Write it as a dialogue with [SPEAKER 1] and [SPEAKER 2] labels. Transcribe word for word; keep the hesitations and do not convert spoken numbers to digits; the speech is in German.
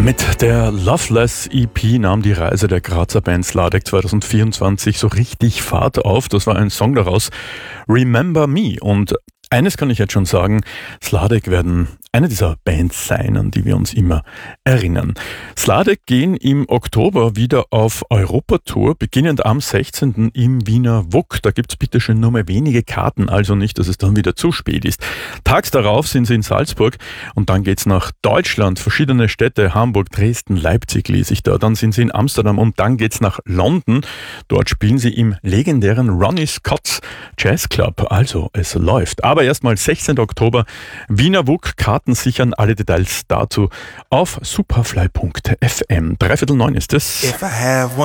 [SPEAKER 1] Mit der Loveless E P nahm die Reise der Grazer Band Sladek zwanzig vierundzwanzig so richtig Fahrt auf. Das war ein Song daraus, Remember Me. Und eines kann ich jetzt schon sagen, Sladek werden eine dieser Bands sein, an die wir uns immer erinnern. Sladek gehen im Oktober wieder auf Europatour, beginnend am sechzehnten im Wiener W U K. Da gibt's bitte schon nur mehr wenige Karten, also nicht, dass es dann wieder zu spät ist. Tags darauf sind sie in Salzburg und dann geht's nach Deutschland, verschiedene Städte, Hamburg, Dresden, Leipzig lese ich da. Dann sind sie in Amsterdam und dann geht's nach London. Dort spielen sie im legendären Ronnie Scott's Jazz Club. Also es läuft. Aber erstmal sechzehnten Oktober, Wiener W U K, Karten sichern, alle Details dazu auf superfly punkt f m. Dreiviertel neun ist es.